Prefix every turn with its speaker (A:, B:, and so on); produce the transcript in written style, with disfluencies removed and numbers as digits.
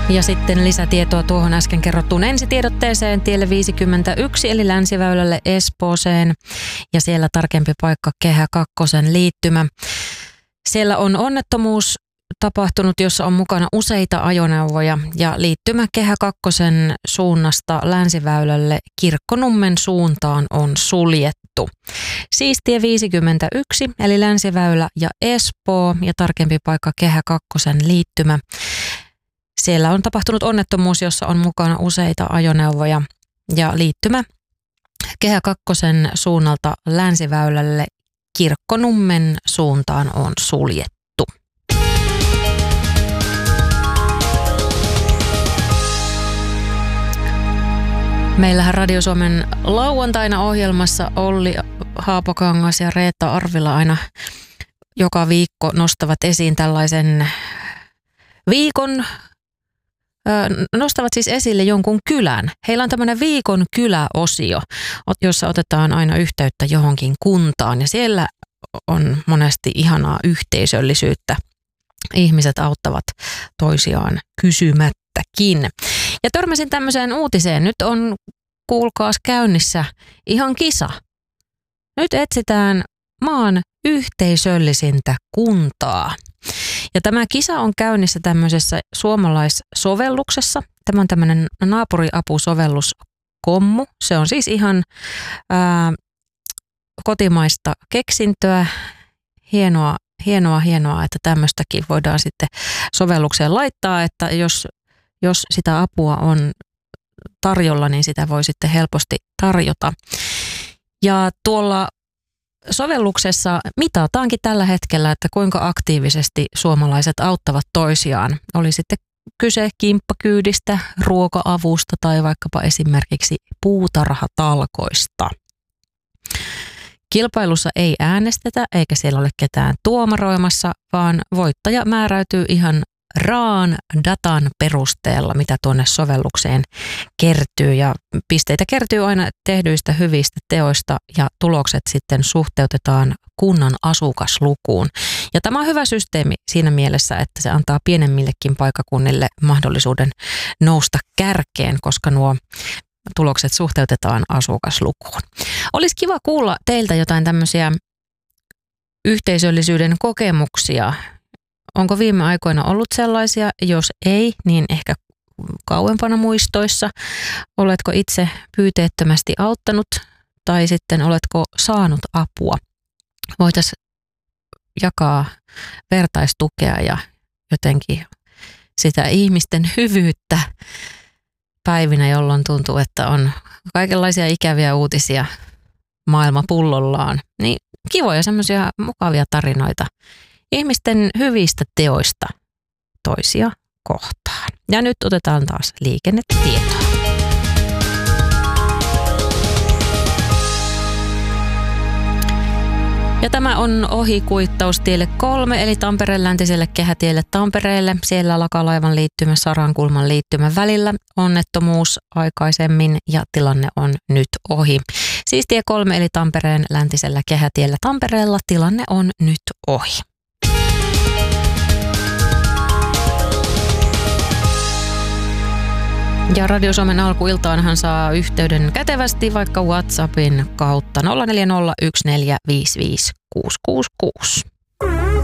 A: Ja sitten lisätietoa tuohon äsken kerrottuun ensitiedotteeseen tielle 51 eli Länsiväylälle Espooseen ja siellä tarkempi paikka Kehä kakkosen liittymä. Siellä on onnettomuus tapahtunut, jossa on mukana useita ajoneuvoja ja liittymä Kehä kakkosen suunnasta Länsiväylälle Kirkkonummen suuntaan on suljettu. Siis tie 51 eli Länsiväylä ja Espoo ja tarkempi paikka Kehä kakkosen liittymä. Siellä on tapahtunut onnettomuus, jossa on mukana useita ajoneuvoja ja liittymä Kehä kakkosen suunnalta Länsiväylälle Kirkkonummen suuntaan on suljettu. Meillähän Radio Suomen lauantaina ohjelmassa Olli Haapokangas ja Reetta Arvila aina joka viikko nostavat esiin tällaisen viikon, nostavat siis esille jonkun kylän. Heillä on tämmöinen viikon kyläosio, jossa otetaan aina yhteyttä johonkin kuntaan ja siellä on monesti ihanaa yhteisöllisyyttä. Ihmiset auttavat toisiaan kysymättäkin. Ja törmäsin tämmöiseen uutiseen. Nyt on, kuulkaas, käynnissä ihan kisa. Nyt etsitään maan yhteisöllisintä kuntaa. Ja tämä kisa on käynnissä tämmöisessä suomalaissovelluksessa. Tämä on tämmöinen naapuriapusovellus Kommu. Se on siis ihan kotimaista keksintöä. Hienoa, että tämmöistäkin voidaan sitten sovellukseen laittaa, että jos sitä apua on tarjolla, niin sitä voi sitten helposti tarjota. Ja tuolla sovelluksessa mitataankin tällä hetkellä, että kuinka aktiivisesti suomalaiset auttavat toisiaan. Oli sitten kyse kimppakyydistä, ruoka-avusta tai vaikkapa esimerkiksi puutarhatalkoista. Kilpailussa ei äänestetä eikä siellä ole ketään tuomaroimassa, vaan voittaja määräytyy ihan raan datan perusteella, mitä tuonne sovellukseen kertyy. Ja pisteitä kertyy aina tehdyistä hyvistä teoista ja tulokset sitten suhteutetaan kunnan asukaslukuun. Ja tämä on hyvä systeemi siinä mielessä, että se antaa pienemmillekin paikkakunnille mahdollisuuden nousta kärkeen, koska nuo tulokset suhteutetaan asukaslukuun. Olisi kiva kuulla teiltä jotain tämmöisiä yhteisöllisyyden kokemuksia. Onko viime aikoina ollut sellaisia? Jos ei, niin ehkä kauempana muistoissa. Oletko itse pyyteettömästi auttanut tai sitten oletko saanut apua? Voitaisiin jakaa vertaistukea ja jotenkin sitä ihmisten hyvyyttä päivinä, jolloin tuntuu, että on kaikenlaisia ikäviä uutisia maailma pullollaan. Niin kivoja semmoisia mukavia tarinoita ihmisten hyvistä teoista toisia kohtaan. Ja nyt otetaan taas liikennetietoa. Ja tämä on ohikuittaus tielle 3, eli Tampereen läntiselle kehätielle Tampereelle. Siellä Lakalaivan liittymä Sarankulman liittymän välillä onnettomuus aikaisemmin ja tilanne on nyt ohi. Siis tie 3 eli Tampereen läntisellä kehätiellä Tampereella tilanne on nyt ohi. Ja Radio Suomen alkuiltaanhan saa yhteyden kätevästi vaikka WhatsAppin kautta 0401455666.